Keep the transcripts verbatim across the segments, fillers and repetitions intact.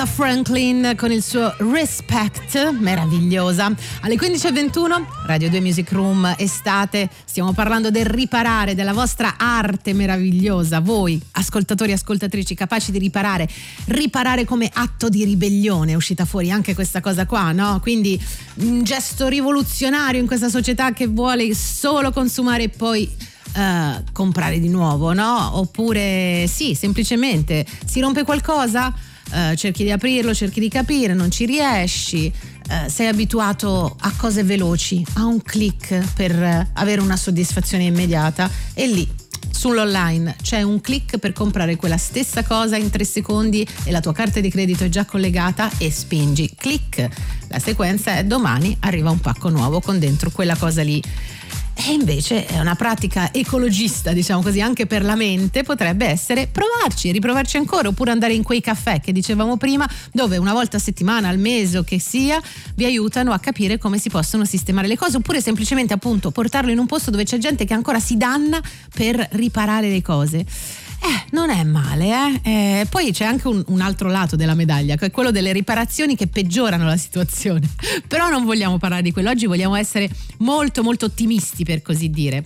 Aretha Franklin con il suo Respect, meravigliosa. Alle quindici e ventuno, Radio due Music Room estate, stiamo parlando del riparare, della vostra arte meravigliosa, voi ascoltatori e ascoltatrici capaci di riparare, riparare come atto di ribellione, è uscita fuori anche questa cosa qua, no? Quindi un gesto rivoluzionario in questa società che vuole solo consumare e poi Uh, comprare di nuovo, no? Oppure sì, semplicemente si rompe qualcosa, uh, cerchi di aprirlo, cerchi di capire, non ci riesci, uh, sei abituato a cose veloci, a un click per uh, avere una soddisfazione immediata, e lì sull'online c'è un click per comprare quella stessa cosa in tre secondi e la tua carta di credito è già collegata e spingi click. La sequenza è: domani arriva un pacco nuovo con dentro quella cosa lì. E invece è una pratica ecologista, diciamo così, anche per la mente potrebbe essere provarci, riprovarci ancora, oppure andare in quei caffè che dicevamo prima, dove una volta a settimana, al mese o che sia, vi aiutano a capire come si possono sistemare le cose, oppure semplicemente appunto portarlo in un posto dove c'è gente che ancora si danna per riparare le cose. Eh, non è male, eh? eh poi c'è anche un, un altro lato della medaglia, che è quello delle riparazioni che peggiorano la situazione. Però non vogliamo parlare di quello, oggi vogliamo essere molto molto ottimisti, per così dire.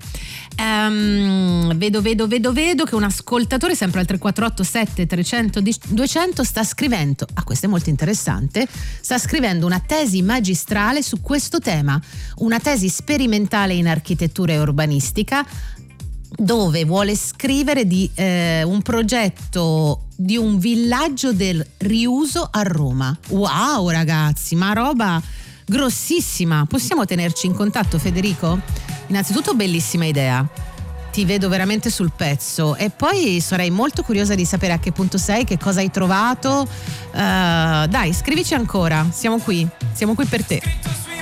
Um, vedo, vedo, vedo, vedo che un ascoltatore, sempre al tre quattro otto sette trecento duecento, sta scrivendo, ah questo è molto interessante, sta scrivendo una tesi magistrale su questo tema, una tesi sperimentale in architettura e urbanistica, dove vuole scrivere di eh, un progetto di un villaggio del riuso a Roma. Wow ragazzi, ma roba grossissima. Possiamo tenerci in contatto, Federico? Innanzitutto bellissima idea, ti vedo veramente sul pezzo, e poi sarei molto curiosa di sapere a che punto sei, che cosa hai trovato. Uh, dai, scrivici ancora, siamo qui, siamo qui per te.